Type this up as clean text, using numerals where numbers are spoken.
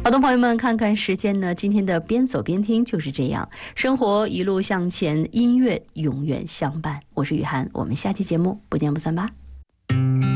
好的，朋友们，看看时间呢，今天的边走边听就是这样，生活一路向前，音乐永远相伴。我是雨涵，我们下期节目不见不散吧。